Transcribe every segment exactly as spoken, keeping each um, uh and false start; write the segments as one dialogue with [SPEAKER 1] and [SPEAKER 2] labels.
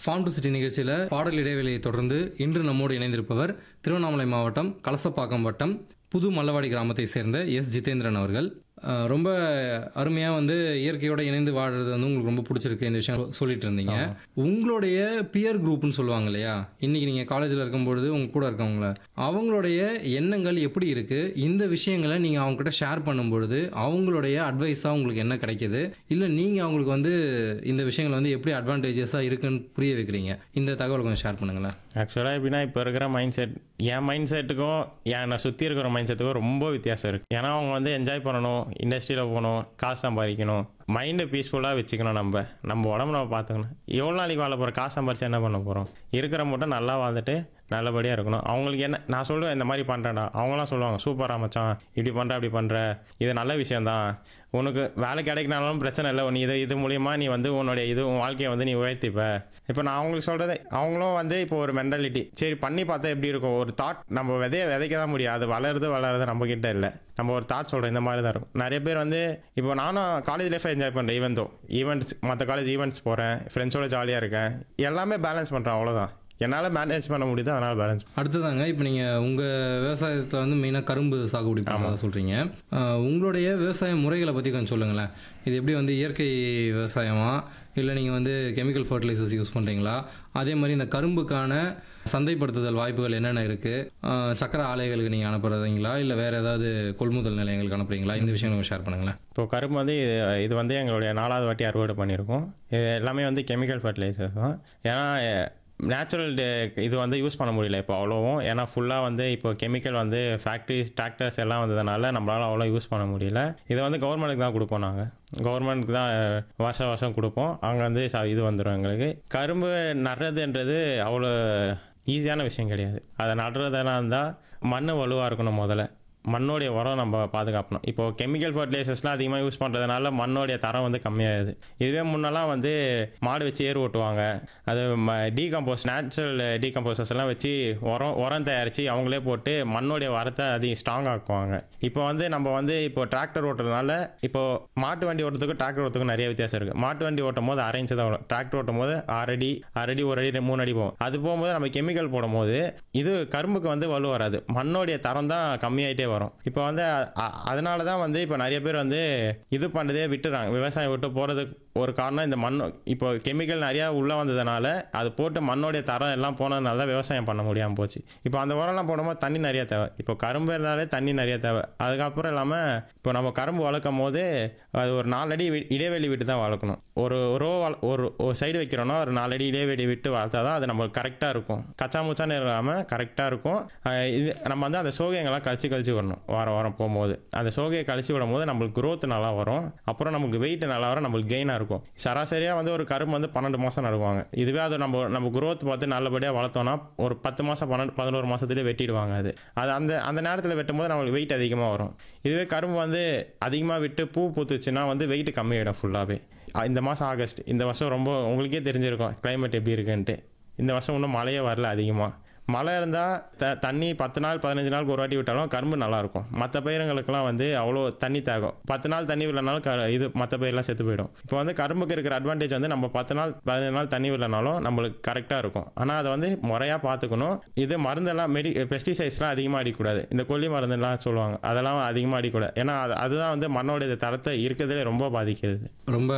[SPEAKER 1] Form to city நிகழ்ச்சியில் பாடல் இடைவெளியை தொடர்ந்து இன்று நம்மோடு இணைந்திருப்பவர் திருவண்ணாமலை மாவட்டம் கலசப்பாக்கம் வட்டம் புது மல்லவாடி கிராமத்தை சேர்ந்த எஸ் ஜிதேந்திரன் அவர்கள். அஹ் ரொம்ப அருமையாக வந்து இயற்கையோட இணைந்து வாழ்றது வந்து உங்களுக்கு ரொம்ப பிடிச்சிருக்கு இந்த விஷயம் சொல்லிட்டு இருந்தீங்க. உங்களுடைய பியர் குரூப்னு சொல்லுவாங்க இல்லையா, இன்னைக்கு நீங்கள் காலேஜில் இருக்கும்பொழுது உங்க கூட இருக்கவங்கள அவங்களுடைய எண்ணங்கள் எப்படி இருக்குது, இந்த விஷயங்களை நீங்கள் அவங்ககிட்ட ஷேர் பண்ணும்பொழுது அவங்களுடைய அட்வைஸாக உங்களுக்கு என்ன கிடைக்கிது, இல்லை நீங்கள் அவங்களுக்கு வந்து இந்த விஷயங்களை வந்து எப்படி அட்வான்டேஜஸாக இருக்குன்னு புரிய வைக்கிறீங்க, இந்த தகவல் கொஞ்சம் ஷேர் பண்ணுங்களேன்.
[SPEAKER 2] ஆக்சுவலாக எப்படின்னா இப்போ இருக்கிற மைண்ட் செட் என் மைண்ட் செட்டுக்கும் என்னை சுற்றி இருக்கிற மைண்ட் செட்டுக்கும் ரொம்ப வித்தியாசம் இருக்குது. ஏன்னா அவங்க வந்து என்ஜாய் பண்ணணும், இண்டஸ்ட்ரியில் போகணும், காசு சம்பாதிக்கணும், மைண்டு பீஸ்ஃபுல்லாக வச்சுக்கணும், நம்ம நம்ம உடம்பு நம்ம பார்த்துக்கணும். எவ்வளோ நாளைக்கு வாழ போகிறோம், காசு சம்பாரிச்சு என்ன பண்ண போகிறோம், இருக்கிற மட்டும் நல்லா வாழ்ந்துட்டு நல்லபடியாக இருக்கணும். அவங்களுக்கு என்ன நான் சொல்லுவேன், இந்த மாதிரி பண்ணுறேன்டா, அவங்களாம் சொல்லுவாங்க சூப்பராக மச்சான், இப்படி பண்ணுற அப்படி பண்ணுற, இது நல்ல விஷயந்தான், உனக்கு வேலை கிடைக்கினாலும் பிரச்சனை இல்லை, நீ இது இது மூலிமா நீ வந்து உன்னுடைய இது உன் வாழ்க்கையை வந்து நீ உயர்த்திப்ப. இப்போ நான் அவங்களுக்கு சொல்கிறது, அவங்களும் வந்து இப்போ ஒரு மென்டாலிட்டி சரி பண்ணி பார்த்தா எப்படி இருக்கும், ஒரு தாட் நம்ம விதைய விதைக்க தான் முடியும், அது வளருது வளருது நம்ம கிட்ட இல்லை, நம்ம ஒரு தாட் சொல்கிறோம், இந்த மாதிரி தான் இருக்கும். நிறைய பேர் வந்து இப்போ நானும் காலேஜ் லைஃப்பை என்ஜாய் பண்ணுறேன், ஈவன் தோ ஈவெண்ட்ஸ் மற்ற காலேஜ் ஈவெண்ட்ஸ் போகிறேன், ஃப்ரெண்ட்ஸோட ஜாலியாக இருக்கேன், எல்லாமே பேலன்ஸ் பண்ணுறேன், அவ்வளோதான் என்னால் மேனேஜ் பண்ண முடியுது, அதனால் பேலன்ஸ்.
[SPEAKER 1] அடுத்ததாங்க, இப்போ நீங்கள் உங்கள் விவசாயத்தில் வந்து மெயினாக கரும்பு சாகுபடி பண்ணுறதா சொல்கிறீங்க. உங்களுடைய விவசாய முறைகளை பற்றி கொஞ்சம் சொல்லுங்களேன். இது எப்படி வந்து இயற்கை விவசாயமா, இல்லை நீங்கள் வந்து கெமிக்கல் ஃபர்டிலைசர்ஸ் யூஸ் பண்ணுறீங்களா, அதே மாதிரி இந்த கரும்புக்கான சந்தைப்படுத்துதல் வாய்ப்புகள் என்னென்ன இருக்குது, சக்கரை ஆலைகளுக்கு நீங்கள் அனுப்புறீங்களா, இல்லை வேறு ஏதாவது கொள்முதல் நிலையங்களுக்கு அனுப்புறீங்களா, இந்த விஷயம் நம்ம ஷேர் பண்ணுங்களேன்.
[SPEAKER 2] இப்போ கரும்பு வந்து இது இது வந்து எங்களுடைய நாலாவது வாட்டி அறுவடை பண்ணியிருக்கோம். இது எல்லாமே வந்து கெமிக்கல் ஃபர்டிலைசர்ஸ் தான். ஏன்னா நேச்சுரல் இது வந்து யூஸ் பண்ண முடியல இப்போ அவ்வளோவும். ஏன்னா ஃபுல்லாக வந்து இப்போ கெமிக்கல் வந்து ஃபேக்ட்ரிஸ் டிராக்டர்ஸ் எல்லாம் வந்ததுனால நம்மளால் அவ்வளோ யூஸ் பண்ண முடியல. இதை வந்து கவர்மெண்ட்டுக்கு தான் கொடுப்போம், நாங்கள் கவர்மெண்ட்டுக்கு தான் வருஷம் வருஷம் கொடுப்போம். அங்கே வந்து இது வந்துடும் எங்களுக்கு. கரும்பு நடுறதுன்றது அவ்வளோ ஈஸியான விஷயம் கிடையாது. அதை நடுறதெல்லாம் இருந்தால் மண் வலுவாக இருக்கணும், முதல்ல மண்ணோடைய உரம் நம்ம பாதுகாக்கணும். இப்போது கெமிக்கல் ஃபர்டிலைசர்ஸ்லாம் அதிகமாக யூஸ் பண்ணுறதுனால மண்ணோடைய தரம் வந்து கம்மியாகுது. இதுவே முன்னெல்லாம் வந்து மாடு வச்சு ஏர் ஓட்டுவாங்க, அது டீகம்போஸ் நேச்சுரல் டீகம்போசர்ஸ் எல்லாம் வச்சு உரம் உரம் தயாரித்து அவங்களே போட்டு மண்ணோடைய உரத்தை அதிகம் ஸ்ட்ராங் ஆக்குவாங்க. இப்போ வந்து நம்ம வந்து இப்போ டிராக்டர் ஓட்டுறதுனால இப்போது மாட்டு வண்டி ஓட்டுறதுக்கும் டிராக்டர் ஓட்டுறதுக்கும் நிறைய வித்தியாசம் இருக்குது. மாட்டு வண்டி ஓட்டும் போது அரை இன்ச்சு தான் வரும், டிராக்டர் ஓட்டும் போது ஆறு அடி ஆறு அடி ஒரு அடி மூணு அடி போகும். அது போகும்போது நம்ம கெமிக்கல் போடும் போது இது கரும்புக்கு வந்து வலு வராது, மண்ணோடைய தரம் தான் கம்மியாயிட்டே வரும். இப்போ வந்து அதனால தான் வந்து இப்போ நிறைய பேர் வந்து இது பண்ணுறதே விட்டுறாங்க, விவசாயம் விட்டு போகிறதுக்கு ஒரு காரணம் இந்த மண். இப்போ கெமிக்கல் நிறையா உள்ளே வந்ததுனால அது போட்டு மண்ணோடைய தரம் எல்லாம் போனதுனால தான் விவசாயம் பண்ண முடியாமல் போச்சு. இப்போ அந்த உரம்லாம் போடும்போது தண்ணி நிறையா தேவை. இப்போ கரும்பு இருந்தாலே தண்ணி நிறையா தேவை. அதுக்கப்புறம் இல்லாமல் இப்போ நம்ம கரும்பு வளர்க்கும் போது அது ஒரு நாலடி இடைவெளி விட்டு தான் வளர்க்கணும். ஒரு ரோ ஒரு ஒரு சைடு வைக்கிறோன்னா ஒரு நாலடி இடைவெளி விட்டு வளர்த்தா தான் அது நம்மளுக்கு கரெக்டாக இருக்கும், கச்சா மூச்சான்னு இல்லாமல் கரெக்டாக இருக்கும். இது நம்ம வந்து அந்த சோகைங்கெல்லாம் கழிச்சு கழிச்சு வரணும். வாரம் வாரம் போகும்போது அந்த சோகையை கழிச்சு விடும் போது நம்மளுக்கு க்ரோத் நல்லா வரும், அப்புறம் நமக்கு வெயிட் நல்லா வரும், நம்மளுக்கு கெயினாக இருக்கும். சராசரியாக வந்து ஒரு கரும்பு வந்து பன்னெண்டு மாதம் நடுவாங்க. இதுவே அது நம்ம நம்ம க்ரோத் பார்த்து நல்லபடியாக வளர்த்தோம்னா ஒரு பத்து மாதம் பன்னெண்டு பதினோரு மாதத்துலேயே வெட்டிடுவாங்க. அது அது அந்த அந்த நேரத்தில் வெட்டும் போது நம்மளுக்கு வெயிட் அதிகமாக வரும். இதுவே கரும்பு வந்து அதிகமாக விட்டு பூ பூத்துச்சுன்னா வந்து வெயிட் கம்மியாயிடும் ஃபுல்லாகவே. இந்த மாதம் ஆகஸ்ட் இந்த வருஷம் ரொம்ப உங்களுக்கே தெரிஞ்சிருக்கும் கிளைமேட் எப்படி இருக்குன்ட்டு. இந்த வருஷம் இன்னும் மழையே வரல அதிகமாக. மழை இருந்தால் த தண்ணி பத்து நாள் பதினஞ்சு நாளுக்கு ஒரு வாட்டி விட்டாலும் கரும்பு நல்லாயிருக்கும். மற்ற பயிர்களுக்கெல்லாம் வந்து அவ்வளோ தண்ணி தேவை. பத்து நாள் தண்ணி விடலனாலும் க இது மற்ற பயிரெலாம் செத்து போயிடும். இப்போ வந்து கரும்புக்கு இருக்கிற அட்வான்டேஜ் வந்து நம்ம பத்து நாள் பதினஞ்சு நாள் தண்ணி விடலனாலும் நம்மளுக்கு கரெக்டாக இருக்கும். ஆனால் அதை வந்து முறையாக பார்த்துக்கணும். இது மருந்தெல்லாம் மெடி பெஸ்டிசைட்ஸ்லாம் அதிகமாக அடிக்கக்கூடாது. இந்த கொல்லி மருந்துலாம் சொல்லுவாங்க, அதெல்லாம் அதிகமாக அடிக்கக்கூடாது. ஏன்னா அது அதுதான் வந்து மண்ணோடைய தரத்தை இருக்கிறதுலே ரொம்ப பாதிக்கிறது.
[SPEAKER 1] ரொம்ப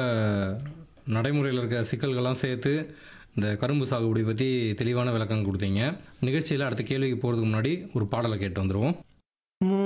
[SPEAKER 1] நடைமுறையில் இருக்க சிக்கல்கள்லாம் சேர்த்து இந்த கரும்பு சாகுபடி பற்றி தெளிவான விளக்கம் கொடுத்தீங்க. நிகழ்ச்சியில் அடுத்த கேள்விக்கு போகிறதுக்கு முன்னாடி ஒரு பாடலை கேட்டு வந்துடுவோம்.